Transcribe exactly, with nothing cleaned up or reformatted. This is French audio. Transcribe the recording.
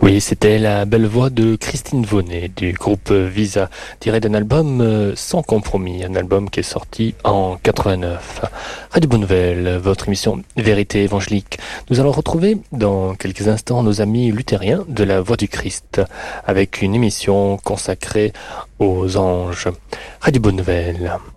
Oui, c'était la belle voix de Christine Vonnet du groupe Visa, tiré d'un album euh, Sans compromis, un album qui est sorti en quatre-vingt-neuf. Radio Bonne Nouvelle, votre émission Vérité évangélique. Nous allons retrouver dans quelques instants nos amis luthériens de la Voix du Christ, avec une émission consacrée aux anges. Radio Bonne Nouvelle.